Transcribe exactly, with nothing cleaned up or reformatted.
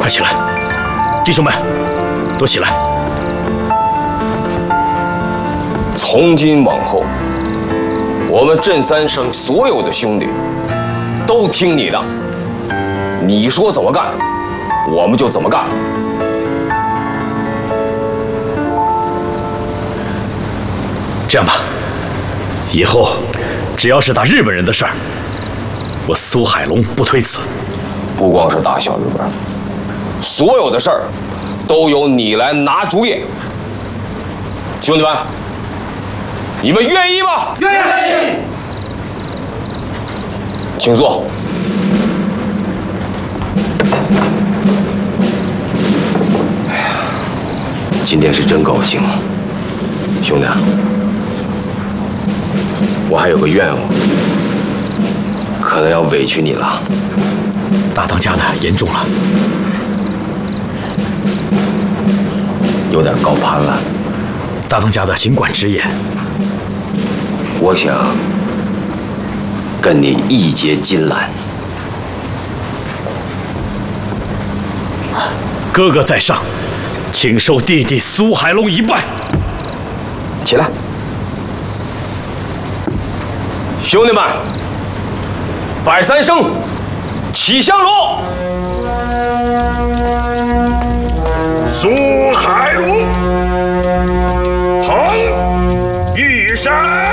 快起来，弟兄们，都起来！ 从今往后，我们镇三省所有的兄弟都听你的，你说怎么干，我们就怎么干。 这样吧，以后只要是打日本人的事儿，我苏海龙不推辞。 不光是打小日本，所有的事儿都由你来拿主意。兄弟们，你们愿意吗？ 愿意。 请坐。哎呀，今天是真高兴，兄弟啊，我还有个愿望，可能要委屈你了。 大当家的严重了， 有点高攀了。 大当家的尽管直言。 我想跟你一结金兰。 哥哥在上，请受弟弟苏海龙一拜。 起来，兄弟们，拜三声，起香炉。 苏海龙，彭玉山。